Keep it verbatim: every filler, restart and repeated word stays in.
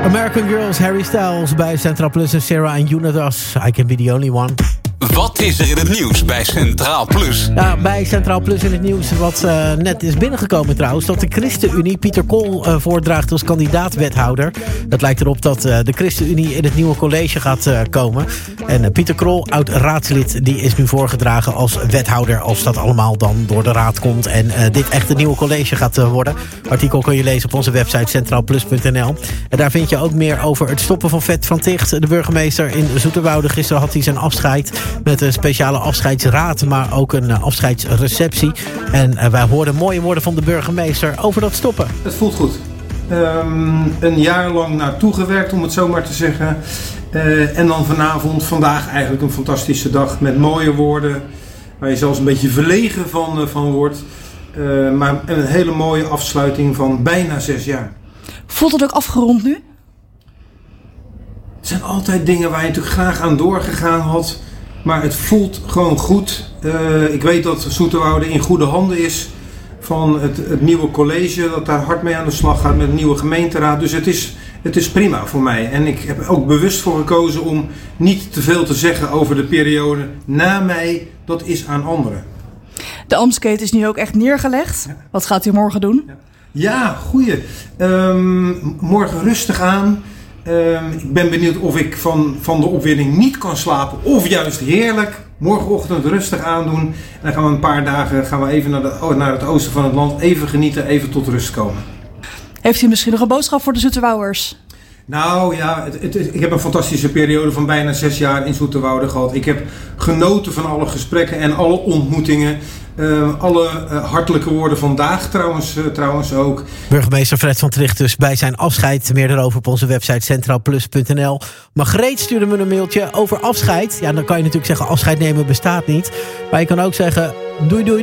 American Girls, Harry Styles bij Centraal Plus en Sarah en Unidas. I can be the only one. Wat is er in het nieuws bij Centraal Plus? Ja, bij Centraal Plus in het nieuws wat uh, net is binnengekomen trouwens... dat de ChristenUnie Pieter Kool uh, voordraagt als kandidaat-wethouder. Het lijkt erop dat uh, de ChristenUnie in het nieuwe college gaat uh, komen. En uh, Pieter Krol, oud-raadslid, die is nu voorgedragen als wethouder... als dat allemaal dan door de raad komt en uh, dit echt een nieuwe college gaat uh, worden. Artikel kun je lezen op onze website centraal plus punt n l. En daar vind je ook meer over het stoppen van Vet van Ticht. De burgemeester in Zoeterwoude, gisteren had hij zijn afscheid... met een speciale afscheidsraad, maar ook een uh, afscheidsreceptie. En uh, wij hoorden mooie woorden van de burgemeester over dat stoppen. Het voelt goed. Um, een jaar lang naartoe gewerkt, om het zo maar te zeggen. Uh, en dan vanavond, vandaag eigenlijk een fantastische dag met mooie woorden. Waar je zelfs een beetje verlegen van, uh, van wordt. Uh, maar een hele mooie afsluiting van bijna zes jaar. Voelt het ook afgerond nu? Het zijn altijd dingen waar je natuurlijk graag aan doorgegaan had. Maar het voelt gewoon goed. Uh, ik weet dat Zoeterwoude in goede handen is van het, het nieuwe college. Dat daar hard mee aan de slag gaat met een nieuwe gemeenteraad. Dus het is, het is prima voor mij. En ik heb er ook bewust voor gekozen om niet te veel te zeggen over de periode na mij. Dat is aan anderen. De Amskate is nu ook echt neergelegd. Ja. Wat gaat u morgen doen? Ja, ja goeie. Um, morgen rustig aan. Um, ik ben benieuwd of ik van, van de opwinding niet kan slapen of juist heerlijk. Morgenochtend rustig aandoen. En dan gaan we een paar dagen gaan we even naar, de, naar het oosten van het land. Even genieten, even tot rust komen. Heeft u misschien nog een boodschap voor de Zoeterwouwers? Nou ja, het, het, ik heb een fantastische periode van bijna zes jaar in Zoeterwoude gehad. Ik heb genoten van alle gesprekken en alle ontmoetingen. Uh, alle uh, hartelijke woorden vandaag trouwens, uh, trouwens ook. Burgemeester Fred van Tricht dus bij zijn afscheid. Meer daarover op onze website centraal plus punt n l. Margreet stuurde me een mailtje over afscheid. Ja, dan kan je natuurlijk zeggen afscheid nemen bestaat niet. Maar je kan ook zeggen doei doei.